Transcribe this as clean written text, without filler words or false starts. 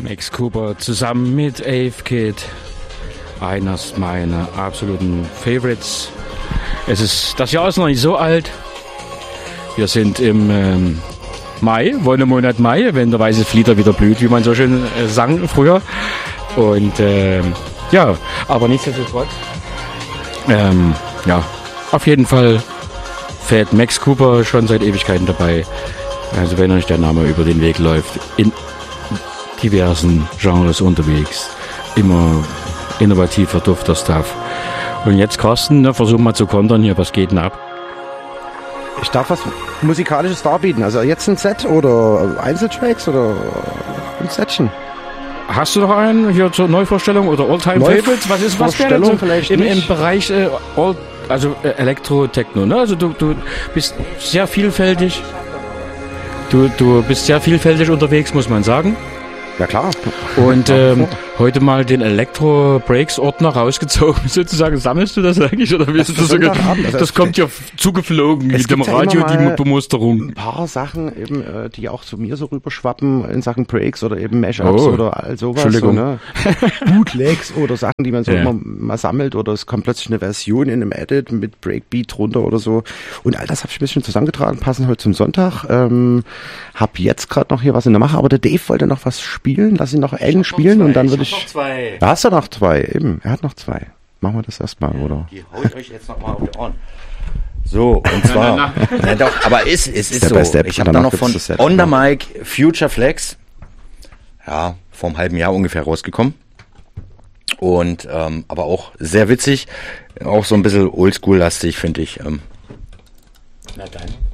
Max Cooper zusammen mit Ave Kid. Eines meiner absoluten Favorites. Das Jahr ist noch nicht so alt. Wir sind im Mai, Wonnemonat Mai, wenn der weiße Flieder wieder blüht, wie man so schön sang früher. Und ja, aber nichtsdestotrotz, ja, auf jeden Fall fährt Max Cooper schon seit Ewigkeiten dabei. Also wenn euch der Name über den Weg läuft, in diversen Genres unterwegs, immer innovativer, dufter Stuff. Und jetzt Carsten, ne, versuch mal zu kontern hier, was geht denn ab? Ich darf was Musikalisches darbieten, also jetzt ein Set oder Einzeltracks oder ein Setchen. Hast du noch einen hier zur Neuvorstellung oder All-Time Favorites? Was wäre denn so vielleicht im Bereich Elektro-Techno, ne? Also du bist sehr vielfältig. Du bist sehr vielfältig unterwegs, muss man sagen. Ja klar. Und heute mal den Elektro-Breaks-Ordner rausgezogen, sozusagen. Sammelst du das eigentlich? Oder wie das kommt ja zugeflogen mit dem Radio, die Bemusterung. Ein paar Sachen eben, die auch zu mir so rüberschwappen in Sachen Breaks oder eben Mashups oder all sowas. Entschuldigung. So, ne? Bootlegs oder Sachen, die man so immer mal sammelt, oder es kommt plötzlich eine Version in einem Edit mit Breakbeat drunter oder so. Und all das habe ich ein bisschen zusammengetragen, passen heute zum Sonntag. Hab jetzt gerade noch hier was in der Mache, aber der Dave wollte noch was spielen. Lass ihn noch einen spielen und dann würde ich... noch zwei. Da hast du noch zwei, eben. Er hat noch zwei. Machen wir das erstmal, oder? Die haut euch jetzt nochmal auf die Ohren. So, und zwar... Na doch, aber es ist so. Ich habe da noch von On the Mic Future Flex, ja, vor einem halben Jahr ungefähr rausgekommen. Und aber auch sehr witzig. Auch so ein bisschen oldschool-lastig, finde ich. Na dann.